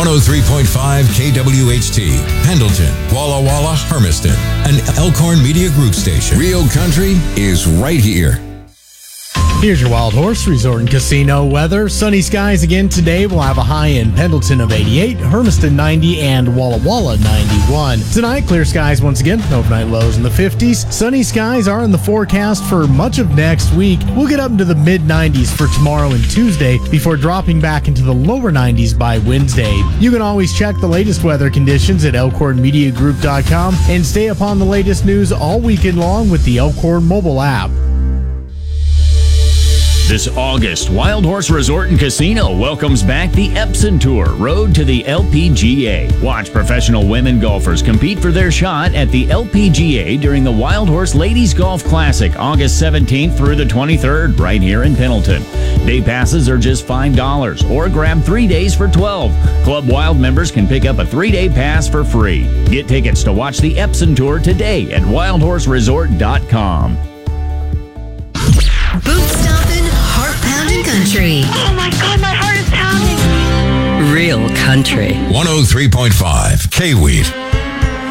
103.5 KWHT, Pendleton, Walla Walla, Hermiston, an Elkhorn Media Group station. Real country is right here. Here's your Wild Horse Resort and Casino weather. Sunny skies again today. We'll have a high in Pendleton of 88, Hermiston 90, and Walla Walla 91. Tonight, clear skies once again. Overnight lows in the 50s. Sunny skies are in the forecast for much of next week. We'll get up into the mid-90s for tomorrow and Tuesday before dropping back into the lower 90s by Wednesday. You can always check the latest weather conditions at elkhornmediagroup.com and stay upon the latest news all weekend long with the Elkhorn mobile app. This August, Wild Horse Resort and Casino welcomes back the Epson Tour, Road to the LPGA. Watch professional women golfers compete for their shot at the LPGA during the Wild Horse Ladies Golf Classic, August 17th through the 23rd, right here in Pendleton. Day passes are just $5, or grab 3 days for $12. Club Wild members can pick up a 3-day pass for free. Get tickets to watch the Epson Tour today at wildhorseresort.com. Boot stomping, heart pounding country. Oh my God, my heart is pounding. Real country. 103.5 K-Wheat.